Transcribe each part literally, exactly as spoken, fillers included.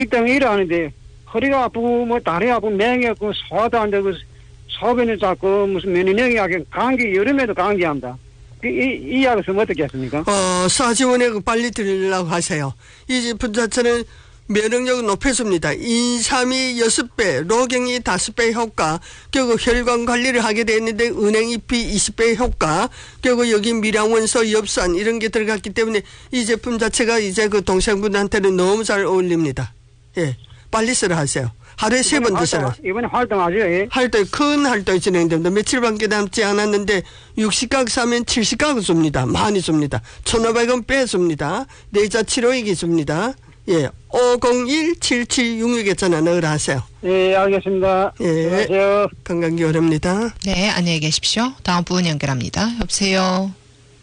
때문에 일하는데 허리가 아프고 뭐 다리 아프고 맹이 아프고 소화도 안 되고 소변이 자꾸 무슨 면역력이 감기 여름에도 감기합니다. 이, 이, 이 약을 쓰면 어떻게 했습니까? 어, 사지원액 빨리 드리려고 하세요. 이 제품 자체는 면역력을 높여줍니다. 인삼이 여섯 배, 로경이 다섯 배 효과, 결국 혈관 관리를 하게 되는데 은행잎이 이십 배 효과, 결국 여기 미량원소, 엽산 이런 게 들어갔기 때문에 이 제품 자체가 이제 그 동생분한테는 너무 잘 어울립니다. 예, 빨리 쓰라 하세요. 하루에 세 번 드셔라. 이번에 활동하죠. 예. 활동, 큰 활동이 진행됩니다. 며칠밖에 남지 않았는데 육십 각 사면 칠십 각을 줍니다. 많이 줍니다. 천오백 원 빼줍니다. 내자 치료액이 줍니다. 예, 오공일 칠칠육육에 전화 넣으라 하세요. 예, 알겠습니다. 예, 안녕하세요. 건강기원입니다. 네, 안녕히 계십시오. 다음 분 연결합니다. 여보세요.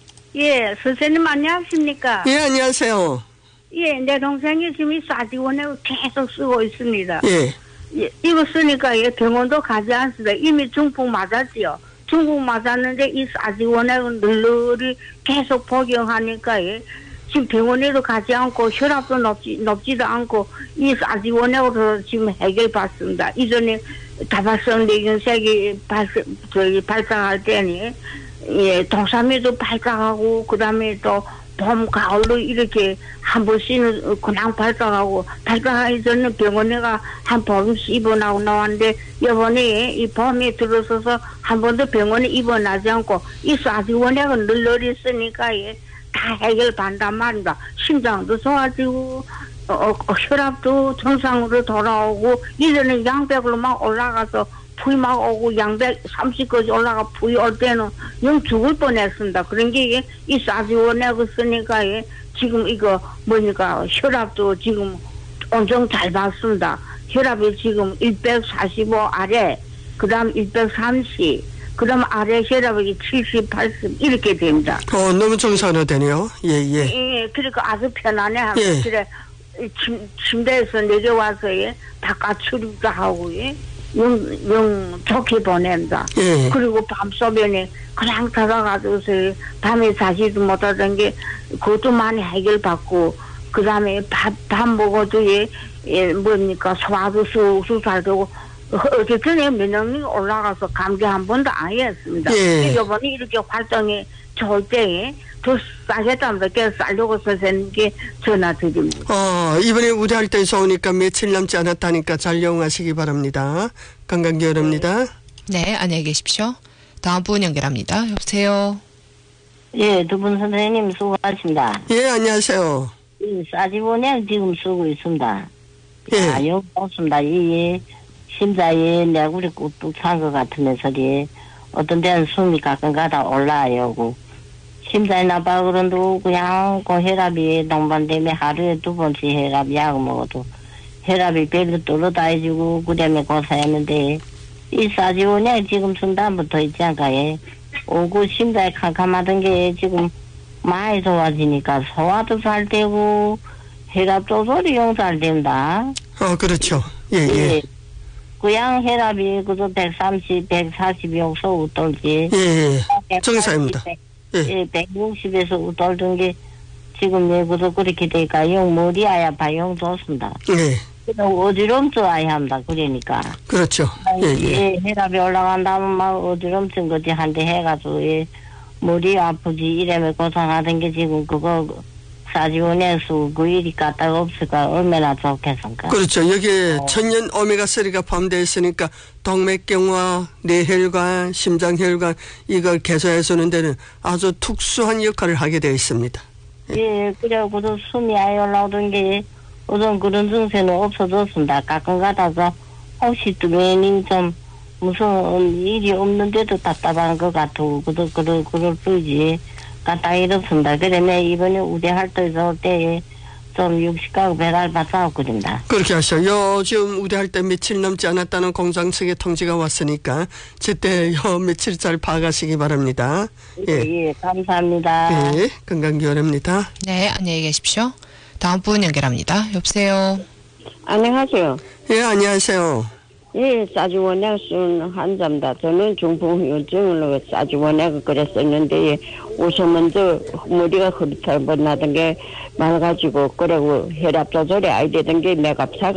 예, 선생님 안녕하십니까? 예, 안녕하세요. 예, 내 동생이 지금 이 사지원액을 계속 쓰고 있습니다. 예. 예, 이거 쓰니까 예, 병원도 가지 않습니다. 이미 중풍 맞았지요. 중풍 맞았는데 이 사지원액을 널널이 계속 복용하니까 예, 지금 병원에도 가지 않고 혈압도 높지, 높지도 않고 이 사지원액으로 지금 해결받습니다. 이전에 다발성 뇌경색이 발생, 저기 발생할 때는 예, 동사미도 발생하고 그다음에 또 봄, 가을로 이렇게 한 번씩은 그냥 발생하고, 발생하기 전에 병원에가 한 번씩 입원하고 나왔는데, 이번에 이 봄에 들어서서 한 번도 병원에 입원하지 않고, 이 사지원액은 널널이 쓰니까, 예, 다 해결받는단 말입니다. 심장도 좋아지고, 어, 어, 혈압도 정상으로 돌아오고, 이전에 양백으로 막 올라가서, 부위 막 오고 양백 삼십까지 올라가 부위 올 때는 영 죽을 뻔했습니다. 그런 게 이 사지원액을 쓰니까 예, 지금 이거 뭐니까 혈압도 지금 엄청 잘 받습니다. 혈압이 지금 백사십오 아래, 그 다음 백삼십, 그 다음 아래 혈압이 칠십, 팔십 이렇게 됩니다. 어, 너무 정상화되네요. 예, 예. 예, 그러니까 아주 편안해 하면 예. 그래 침, 침대에서 내려와서 예, 바깥 출입도 하고 예. 영, 영 좋게 보냅니다. 예. 그리고 밤소변에 그냥 들어가서 밤에 자지도 못하던 게 그것도 많이 해결받고 그 다음에 밥, 밥 먹어도 예, 예, 뭡니까 소화도 쑥쑥 잘 되고 어쨌든 면역력이 올라가서 감기 한 번도 안 했습니다. 예. 이번에 이렇게 활동이 좋을 때에 더 싸겠답니다. 그래서 싸려고 선생님께 전화 드립니다. 어, 이번에 우리 할때에서 오니까 며칠 남지 않았다니까 잘 이용하시기 바랍니다. 건강기원입니다. 네, 안녕히 계십시오. 다음 분 연결합니다. 여보세요. 예, 두 분 선생님 수고하십니다. 예, 안녕하세요. 이 사지원액 지금 쓰고 있습니다. 예. 아, 영 없습니다. 이 심장에 내구리 꾹뚝 찬 것 같으면서 어떤 데는 숨이 가끔 가다 올라와요. 그 심장이 나빠 그런도 그냥 그 혈압이 동반되면 하루에 두 번씩 혈압 약을 먹어도 혈압이 별로 떨어다니고 그다음에 고사했는데 이 사지원액 지금 순단부터 있지 않까요? 오고 심장이 캄캄하던 게 지금 많이 좋아지니까 소화도 잘 되고 혈압도 소리용 잘 된다. 어, 그렇죠. 예, 예. 예. 그냥 혈압이 그저 백삼십, 백사십 용서 웃돌지. 예, 예. 정상입니다. 예. 예, 백육십에서 웃돌던 게 지금 왜 그저 그렇게 되니까 영 머리 아야 봐용 좋습니다. 예. 어지럼증 아야 합니다. 그러니까. 그렇죠. 예, 예. 예, 혈압이 올라간다면 막 어지럼증 거지 한데 해가지고 예, 머리 아프지 이래면 고생하던 게 지금 그거 사지원에서 그 일이 갖다가 없을까 얼마나 좋겠습니까? 그렇죠. 여기에 어. 천연 오메가삼가 포함되어 있으니까 동맥경화, 뇌혈관, 심장혈관 이걸 개선해주는 데는 아주 특수한 역할을 하게 되어 있습니다. 예, 그래갖고도 숨이 아예 올라오던 게 어떤 그런 증세는 없어졌습니다. 가끔 가다가 혹시 주변이 좀 무슨 일이 없는데도 답답한 것 같고 그럴, 그럴, 그럴 뿐이지 갖다 이렇습니다. 그러면 이번에 우대 활동에서 올 때에 좀 육식하고 배달 받아서 그립니다. 그렇게 하셔. 요즘 우대할 때 며칠 남지 않았다는 공장 측의 통지가 왔으니까 제때 요 며칠 잘 봐가시기 바랍니다. 예, 예, 예 감사합니다. 예, 건강기원입니다. 네, 안녕히 계십시오. 다음 분 연결합니다. 여보세요. 안녕하세요. 예, 안녕하세요. 예, 싸지원약 쓴 환자입니다. 저는 중풍후유증으로 싸지원약을 그랬었는데, 우선 먼저 머리가 흐릿하고 나던 게 말가지고, 그리고 혈압 조절이 아이 되던 게 맥압사가